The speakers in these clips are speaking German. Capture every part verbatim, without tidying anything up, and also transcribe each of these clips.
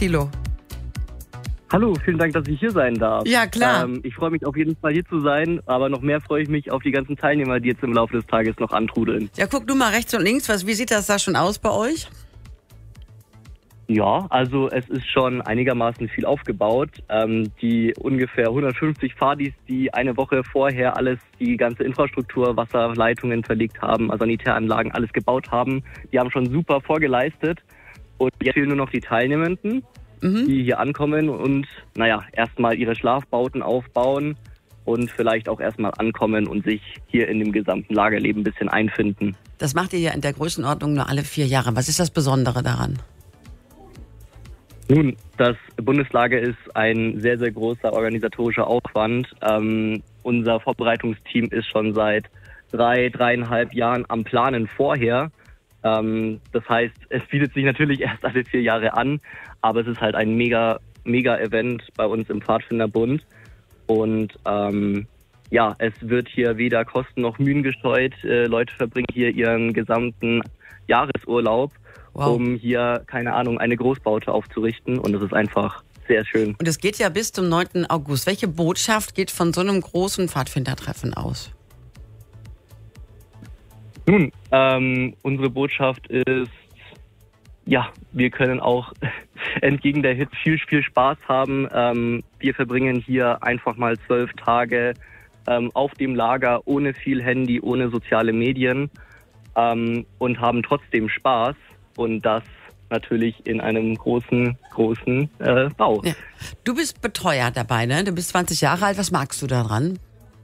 Thilo. Hallo, vielen Dank, dass ich hier sein darf. Ja, klar. Ähm, ich freue mich auf jeden Fall hier zu sein, aber noch mehr freue ich mich auf die ganzen Teilnehmer, die jetzt im Laufe des Tages noch antrudeln. Ja, guck du mal rechts und links. Was, wie sieht das da schon aus bei euch? Ja, also es ist schon einigermaßen viel aufgebaut. Ähm, die ungefähr hundertfünfzig Fadis, die eine Woche vorher alles, die ganze Infrastruktur, Wasserleitungen verlegt haben, also Sanitäranlagen, alles gebaut haben, die haben schon super vorgeleistet. Und jetzt fehlen nur noch die Teilnehmenden, mhm. die hier ankommen und, naja, erstmal ihre Schlafbauten aufbauen und vielleicht auch erstmal ankommen und sich hier in dem gesamten Lagerleben ein bisschen einfinden. Das macht ihr ja in der Größenordnung nur alle vier Jahre. Was ist das Besondere daran? Nun, das Bundeslager ist ein sehr, sehr großer organisatorischer Aufwand. Ähm, unser Vorbereitungsteam ist schon seit drei, dreieinhalb Jahren am Planen vorher. Ähm, das heißt, es bietet sich natürlich erst alle vier Jahre an, aber es ist halt ein mega, mega Event bei uns im Pfadfinderbund. Und ähm, ja, es wird hier weder Kosten noch Mühen gescheut. Äh, Leute verbringen hier ihren gesamten Jahresurlaub, wow. um hier, keine Ahnung, eine Großbaute aufzurichten. Und das ist einfach sehr schön. Und es geht ja bis zum neunten August. Welche Botschaft geht von so einem großen Pfadfindertreffen aus? Nun, ähm, unsere Botschaft ist, ja, wir können auch entgegen der Hitze viel, viel Spaß haben. Ähm, wir verbringen hier einfach mal zwölf Tage ähm, auf dem Lager ohne viel Handy, ohne soziale Medien ähm, und haben trotzdem Spaß. Und das natürlich in einem großen, großen äh, Bau. Ja. Du bist Betreuer dabei, ne? Du bist zwanzig Jahre alt. Was magst du daran?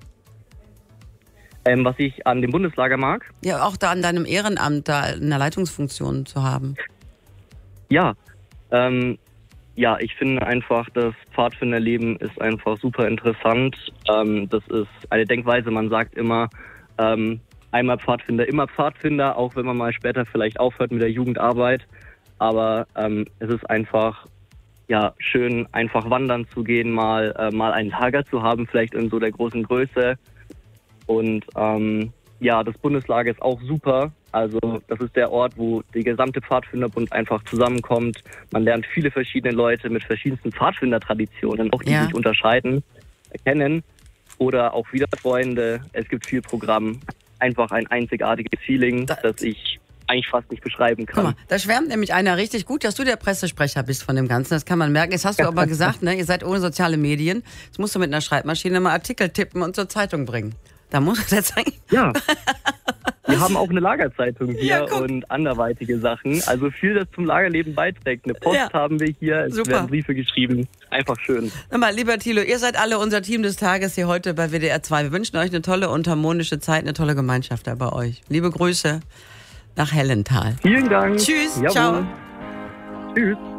Ähm, was ich an dem Bundeslager mag? Ja, auch da an deinem Ehrenamt, da in der Leitungsfunktion zu haben. Ja, ähm, ja, ich finde einfach, das Pfadfinderleben ist einfach super interessant. Ähm, das ist eine Denkweise, man sagt immer, ähm, einmal Pfadfinder, immer Pfadfinder, auch wenn man mal später vielleicht aufhört mit der Jugendarbeit. Aber ähm, es ist einfach, ja, schön, einfach wandern zu gehen, mal, äh, mal ein Lager zu haben, vielleicht in so der großen Größe. Und ähm, ja, das Bundeslager ist auch super. Also das ist der Ort, wo die gesamte Pfadfinderbund einfach zusammenkommt. Man lernt viele verschiedene Leute mit verschiedensten Pfadfindertraditionen, auch die ja. sich unterscheiden, erkennen. Oder auch wieder Freunde. Es gibt viel Programm. Einfach ein einzigartiges Feeling, das, das ich eigentlich fast nicht beschreiben kann. Guck mal, da schwärmt nämlich einer richtig gut, dass du der Pressesprecher bist von dem Ganzen. Das kann man merken. Jetzt hast du aber gesagt, ne, ihr seid ohne soziale Medien. Jetzt musst du mit einer Schreibmaschine mal Artikel tippen und zur Zeitung bringen. Da muss ich jetzt sagen. Ja. Wir haben auch eine Lagerzeitung hier ja, und anderweitige Sachen. Also viel, das zum Lagerleben beiträgt. Eine Post ja. haben wir hier, es Super. werden Briefe geschrieben. Einfach schön. Hör mal, lieber Thilo, ihr seid alle unser Team des Tages hier heute bei W D R zwei. Wir wünschen euch eine tolle und harmonische Zeit, eine tolle Gemeinschaft da bei euch. Liebe Grüße nach Hellenthal. Vielen Dank. Tschüss. Jawohl. Ciao. Tschüss.